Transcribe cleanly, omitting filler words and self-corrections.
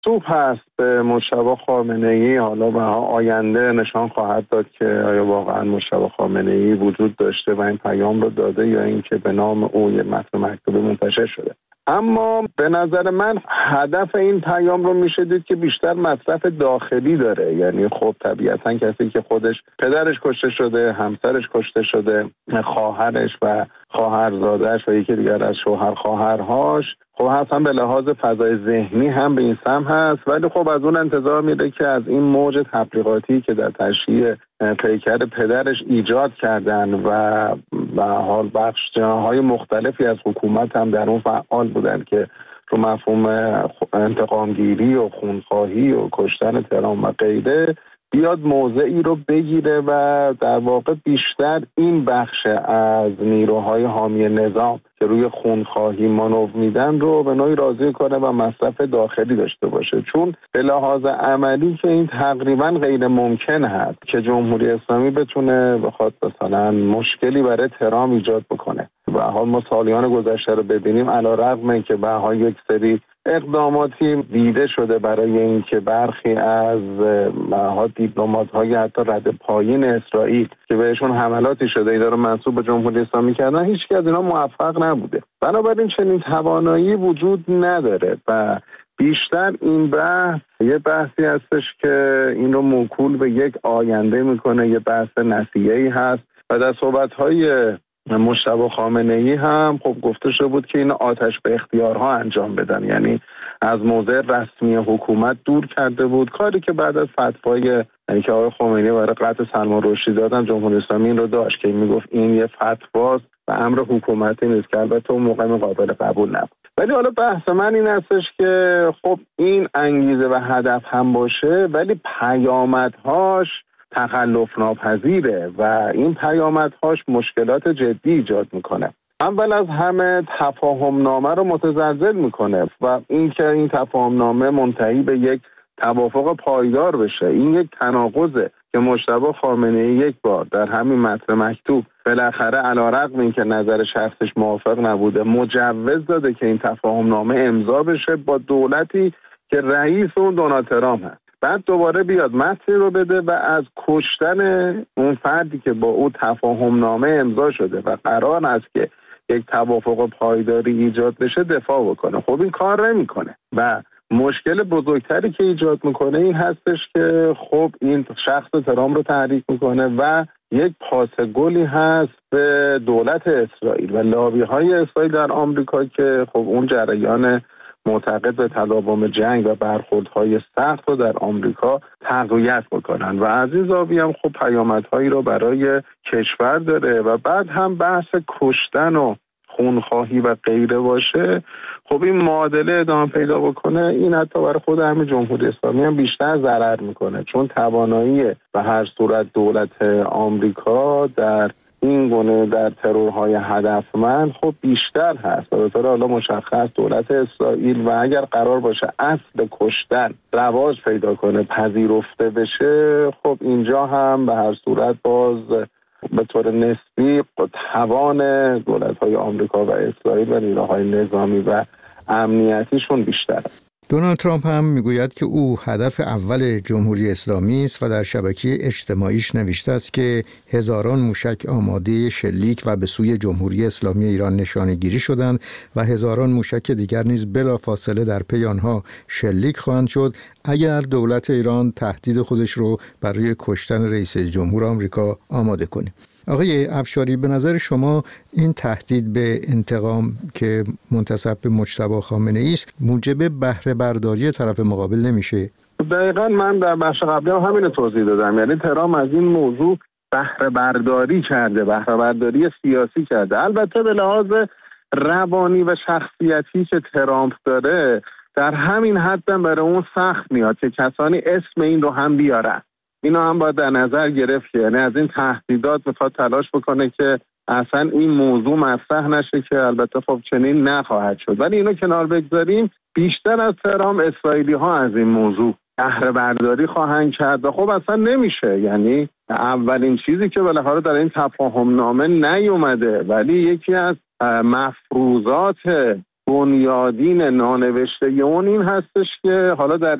توپ هست به مجتبی خامنه‌ای. حالا به آینده نشان خواهد داد که آیا واقعا مجتبی خامنه‌ای وجود داشته و این پیام رو داده یا اینکه به نام او یه متن مکتوب منتشر شده. اما به نظر من هدف این پیام رو میشه دید که بیشتر مصرف داخلی داره. یعنی خب طبیعتا کسی که خودش پدرش کشته شده، همسرش کشته شده، خواهرش و خواهرزاده‌اش و یکی دیگر از شوهر خواهرهاش خب اصلا به لحاظ فضای ذهنی هم به این سم هست، ولی خب از اون انتظار میره که از این موج تبلیغاتی که در تشییع پیکر پدرش ایجاد کردن و به حال بخش‌های مختلفی از حکومت هم در اون فعال بودن که رو مفهوم انتقامگیری و خونخواهی و کشتن ترام و غیره بیاد موضعی رو بگیره و در واقع بیشتر این بخش از نیروهای حامی نظام که روی خونخواهی مانور میدن رو به نوعی راضی کنه و مصرف داخلی داشته باشه. چون به لحاظ عملی که این تقریبا غیر ممکن هست که جمهوری اسلامی بتونه بخواد مثلا مشکلی برای ترام ایجاد بکنه. و حال ما سالیان گذشته رو ببینیم علیرغم اینکه به ها یک سری اقداماتی دیده شده برای اینکه برخی از دیپلمات‌های حتی رد پایین اسرائیل که بهشون حملاتی شده اینا رو منسوب به جمهوری اسلامی کردن، هیچ کی از اینا موفق نبوده. بنابراین چنین توانایی وجود نداره و بیشتر این بحث یه بحثی هستش که این رو موکول به یک آینده میکنه، یه بحث نسیه‌ای هست و در صحبت‌های مجتبی خامنه‌ای هم خب گفته شده بود که این آتش به اختیارها انجام بدن، یعنی از موضع رسمی حکومت دور کرده بود، کاری که بعد از فتوای که آقای خمینی برای قتل سلمان رشدی دادن جمهوری اسلامی این رو داشت که میگفت این یه فتواست و امر حکومتی نیست که البته اون موقع قابل قبول نبود. ولی حالا بحث من این هستش که خب این انگیزه و هدف هم باشه ولی پیامدهاش تخلف ناپذیره و این پیامدهاش مشکلات جدی ایجاد میکنه. اول از همه تفاهم نامه رو متزلزل میکنه و این تفاهم نامه منتهی به یک توافق پایدار بشه. این یک تناقضه که مجتبی خامنه‌ای یک بار در همین متن مکتوب بالاخره علیرغم اینکه نظر شخصش موافق نبوده مجوز داده که این تفاهم نامه امضا بشه با دولتی که رئیس اون دونالد ترامپ هست. بعد دوباره بیاد متنی رو بده و از کشتن اون فردی که با او تفاهم نامه امضا شده و قرار است که یک توافق پایداری ایجاد بشه دفاع بکنه. خب این کار نمیکنه و مشکل بزرگتری که ایجاد میکنه این هستش که خب این شخص ترامپ رو تحریک میکنه و یک پاسگلی هست به دولت اسرائیل و لابی‌های اسرائیل در آمریکا که خب اون جریان معتقد به تداوم جنگ و برخوردهای سخت رو در آمریکا تقویت بکنن و از این زاویه هم خب پیامدهایی رو برای کشور داره و بعد هم بحث کشتن و خونخواهی و غیره باشه. خب این معادله ادامه پیدا بکنه، این حتی برای خود همین جمهوری اسلامی هم بیشتر ضرر میکنه، چون توانایی به هر صورت دولت آمریکا در این گونه در ترورهای هدفمند خب بیشتر هست. به طور حالا مشخص دولت اسرائیل و اگر قرار باشه اصل کشتن رواج پیدا کنه، پذیرفته بشه، خب اینجا هم به هر صورت باز به طور نسبی توان دولت‌های آمریکا و اسرائیل و نیروهای نظامی و امنیتیشون بیشتره. دونالد ترامپ هم میگوید که او هدف اول جمهوری اسلامی است و در شبکه اجتماعیش نوشته است که هزاران موشک آماده شلیک و به سوی جمهوری اسلامی ایران نشانه‌گیری شدند و هزاران موشک دیگر نیز بلافاصله در پی آنها شلیک خواهند شد اگر دولت ایران تهدید خودش رو برای کشتن رئیس جمهور آمریکا آماده کنه. آقای افشاری، به نظر شما این تهدید به انتقام که منتسب به مجتبی خامنه‌ای است موجب بهره برداری طرف مقابل نمیشه؟ دقیقاً من در بخش قبلی هم همین توضیح دادم. یعنی ترامپ از این موضوع بهره برداری کرده، بهره برداری سیاسی کرده. البته به لحاظ روانی و شخصیتی که ترامپ داره در همین حد هم برای اون سخت میاد که کسانی اسم این رو هم بیارن. اینا هم باید در نظر گرفت، یعنی از این تهدیدات میخواد تلاش بکنه که اصلا این موضوع مطرح نشه که البته خب چنین نخواهد شد. ولی اینو کنار بگذاریم، بیشتر از ترامپ اسرائیلی ها از این موضوع بهره برداری خواهند کرد و خب اصلا نمیشه. یعنی اولین چیزی که بالاخره در این تفاهم نامه نیومده ولی یکی از مفروضات بنیادین نانوشته اون این هستش که حالا در